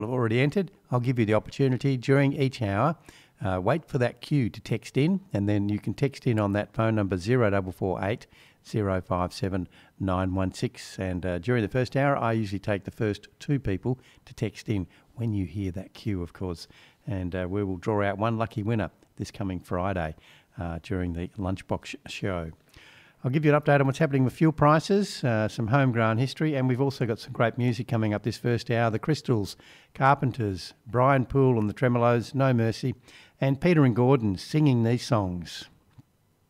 have already entered, I'll give you the opportunity during each hour. Wait for that cue to text in, and then you can text in on that phone number 0448 057 916. And during the first hour, I usually take the first two people to text in when you hear that cue, of course. And we will draw out one lucky winner this coming Friday during the Lunchbox show. I'll give you an update on what's happening with fuel prices, some homegrown history, and we've also got some great music coming up this first hour. The Crystals, Carpenters, Brian Poole and the Tremolos, No Mercy, and Peter and Gordon singing these songs.